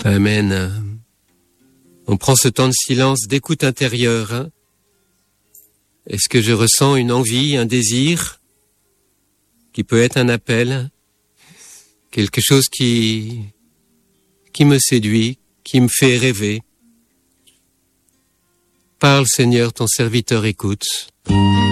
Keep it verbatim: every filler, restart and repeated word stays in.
Amen. On prend ce temps de silence, d'écoute intérieure. Hein? Est-ce que je ressens une envie, un désir qui peut être un appel, quelque chose qui, qui me séduit, qui me fait rêver? Parle, Seigneur, ton serviteur écoute.